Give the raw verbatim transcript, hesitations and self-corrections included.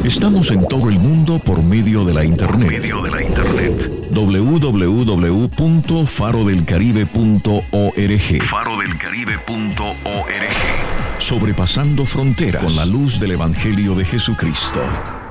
Estamos en todo el mundo por medio de la internet. Medio de la internet. doble u doble u doble u punto faro del caribe punto org. faro del caribe punto org. Sobrepasando fronteras con la luz del Evangelio de Jesucristo.